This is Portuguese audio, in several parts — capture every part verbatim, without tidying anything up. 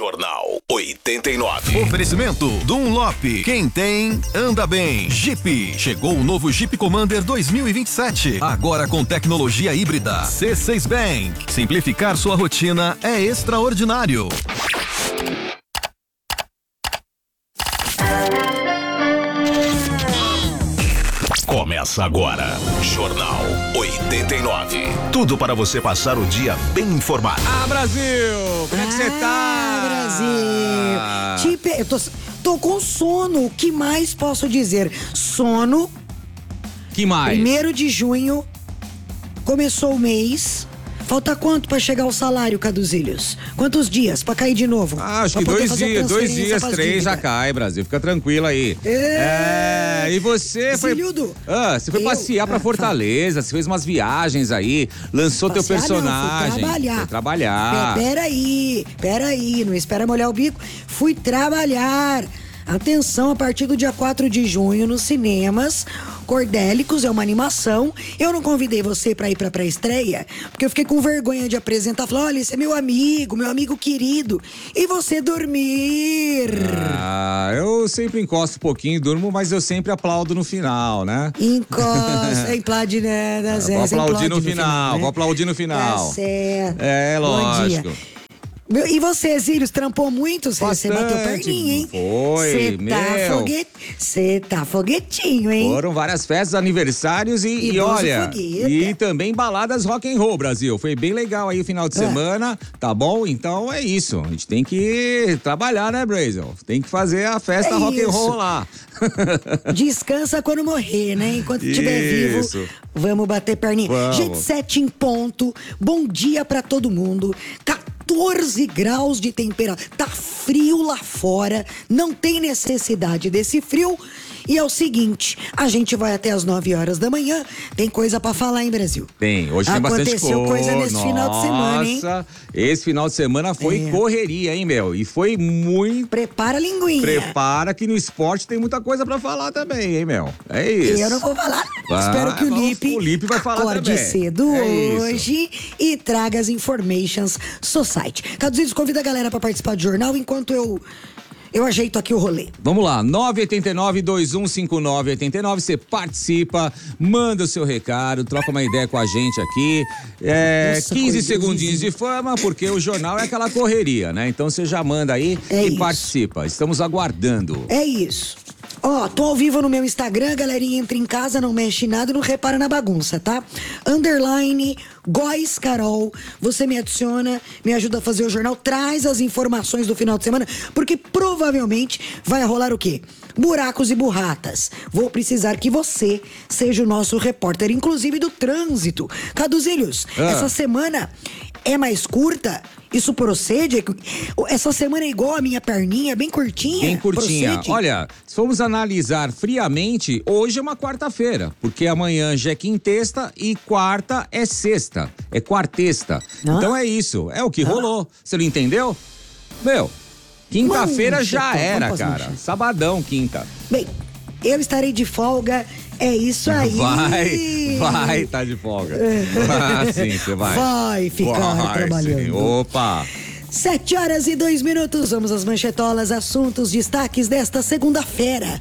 Jornal oitenta e nove. Oferecimento Dunlop. Quem tem, anda bem. Jeep. Chegou o novo Jeep Commander dois mil e vinte e sete. Agora com tecnologia híbrida. C seis Bank. Simplificar sua rotina é extraordinário. Começa agora, Jornal oitenta e nove. Tudo para você passar o dia bem informado. Ah, Brasil! Como é que você Ah, tá? Brasil! Tipo, eu tô, tô com sono. O que mais posso dizer? Sono. Que mais? Primeiro de junho, começou o mês. Falta quanto pra chegar o salário, Caduzilhos? Quantos dias pra cair de novo? Ah, acho Pra que poder dois fazer a dias, dois transferência dias, pras três já dívidas. cai, Brasil. Fica tranquilo aí. É. É, e você foi. Zilhudo, Ah, você foi eu- passear pra ah, Fortaleza, você fez umas viagens aí, lançou teu Passear não, fui personagem. trabalhar. Foi trabalhar. Pe- Peraí, peraí, não espera molhar o bico. Fui trabalhar. Atenção, a partir do dia quatro de junho, nos cinemas, Cordélicos, é uma animação. Eu não convidei você pra ir pra pré-estreia, porque eu fiquei com vergonha de apresentar. Falei, olha, esse é meu amigo, meu amigo querido. E você dormir. Ah, eu sempre encosto um pouquinho e durmo, mas eu sempre aplaudo no final, né? Encosta, implode, né? Das Vou vezes, aplaudir implode no final, né? vou aplaudir no final. Tá certo. É, Bom lógico. dia. Meu, e você, Zílios, trampou muito? Você você bateu Bastante. perninha, hein? Foi, Você tá, meu. fogue... Cê tá foguetinho, hein? Foram várias festas, aniversários e, e Idoso olha, fogueta. e também baladas rock and roll, Brasil. Foi bem legal aí o final de É. semana, tá bom? Então é isso. A gente tem que trabalhar, né, Brasil? Tem que fazer a festa É rock and isso. roll lá. Descansa quando morrer, né? Enquanto estiver vivo, Isso. vamos bater perninha. Vamos. Gente, sete em ponto. Bom dia pra todo mundo. quatorze graus de temperatura. Tá frio lá fora. Não tem necessidade desse frio. E é o seguinte, a gente vai até as nove horas da manhã. Tem coisa pra falar, hein, Brasil? Tem, hoje tem bastante coisa. Aconteceu coisa nesse Nossa, final de semana, hein? esse final de semana foi É. correria, hein, meu? E foi muito... Prepara a linguinha. Prepara que no esporte tem muita coisa pra falar também, hein, meu? É isso. Eu não vou falar. Vai, Espero que o vamos- Lipe, o Lipe vai falar acorde também. cedo É isso. hoje e traga as informations society. Caduzitos, convida a galera pra participar do jornal enquanto eu eu ajeito aqui o rolê. Vamos lá, nove oito nove, dois um cinco nove oito nove, você participa, manda o seu recado, troca uma ideia com a gente aqui. É, Nossa, quinze coisa segundinhos horrível. de fama, porque o jornal é aquela correria, né? Então você já manda aí É e isso. participa. Estamos aguardando. É isso. Ó, tô ao vivo no meu Instagram, galerinha entra em casa, não mexe em nada, não repara na bagunça, tá? Underline, Góis Carol, você me adiciona, me ajuda a fazer o jornal, traz as informações do final de semana, porque provavelmente vai rolar o quê? Buracos e burratas. Vou precisar que você seja o nosso repórter, inclusive do trânsito. Caduzilhos, Ah. essa semana é mais curta? Isso procede? Essa semana é igual a minha perninha, bem curtinha? Bem curtinha. Procede? Olha, se formos analisar friamente, hoje é uma quarta-feira, porque amanhã já é quintesta e quarta é sexta, é quartesta. Ah. Então é isso, é o que rolou. Você não entendeu? Meu, quinta-feira Mano, já Chetão, era, vamos cara. fazer um Sabadão, quinta. Bem, eu estarei de folga, é isso aí. Vai, vai, tá de folga. Ah, sim, você vai. Vai ficar Vai, trabalhando. sim. Opa! Sete horas e dois minutos, vamos às manchetolas, assuntos, destaques desta segunda-feira.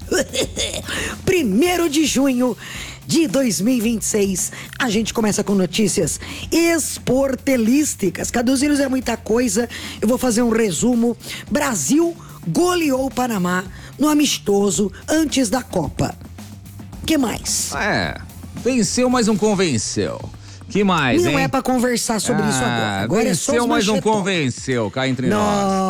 Primeiro de junho de dois mil e vinte e seis. A gente começa com notícias esportelísticas. Caduzilos é muita coisa, eu vou fazer um resumo. Brasil goleou o Panamá no amistoso antes da Copa. Que mais? É, venceu, mas não convenceu. Que mais, Não hein? é pra conversar sobre isso agora. Agora é só venceu, os mas não manchetolas. convenceu, cá entre nós.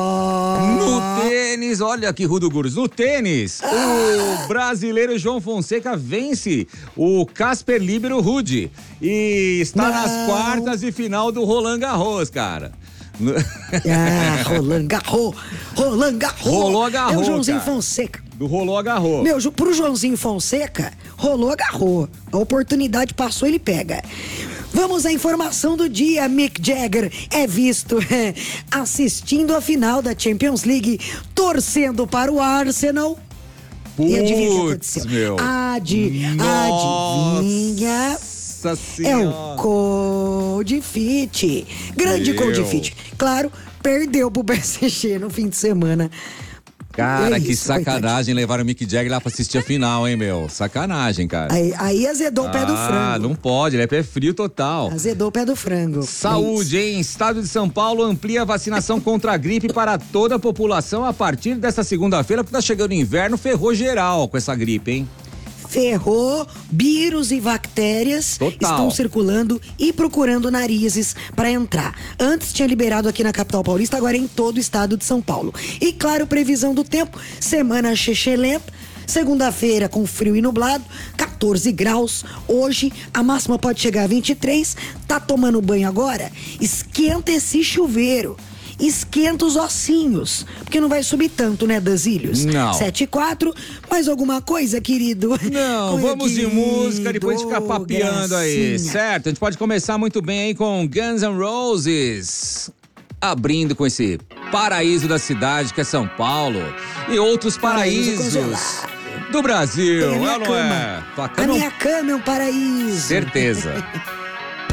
Não. No tênis, olha aqui, Rudo Gurus. No tênis, o brasileiro João Fonseca vence o Casper Libero Ruud e está Não. nas quartas de final do Roland Garros, cara. No- Ah, Roland Garros. Roland Garros. Rolou a Garros, É o Joãozinho cara. Fonseca. Do rolou agarrou. Meu, Ju- pro Joãozinho Fonseca, rolou, agarrou. A oportunidade passou, ele pega. Vamos à informação do dia. Mick Jagger é visto assistindo a final da Champions League, torcendo para o Arsenal. E adivinha o que Putz, aconteceu? meu. Adi, adivinha. Nossa É senhora. o Cold Fit. Grande Meu. Cold Fit. Claro, perdeu pro P S G no fim de semana. Cara, É que isso, sacanagem levar o Mick Jagger lá pra assistir a final, hein, meu? Sacanagem, cara. Aí, aí azedou o pé do Ah, frango. não pode, ele é pé frio total. Azedou o pé do frango. Saúde, hein? Estado de São Paulo amplia a vacinação contra a gripe para toda a população a partir desta segunda-feira, porque tá chegando o inverno, ferrou geral com essa gripe, hein? Ferrou, vírus e bactérias Total. estão circulando e procurando narizes para entrar. Antes tinha liberado aqui na capital paulista, agora em todo o estado de São Paulo. E claro, previsão do tempo, semana xexelenta, segunda-feira com frio e nublado, quatorze graus. Hoje a máxima pode chegar a vinte e três. Tá tomando banho agora? Esquenta esse chuveiro. Esquenta os ossinhos, porque não vai subir tanto, né, Danzílios? Não. sete e quatro, mais alguma coisa, querido? Não, Oi, vamos de querido, música, depois a gente fica papeando aí, gracinha. certo? A gente pode começar muito bem aí com Guns N' Roses, abrindo com esse paraíso da cidade que é São Paulo e outros Paraíso paraísos congelado. do Brasil, Tem a minha é ou não cama. é? Tua A cama- minha cama é um paraíso. Certeza.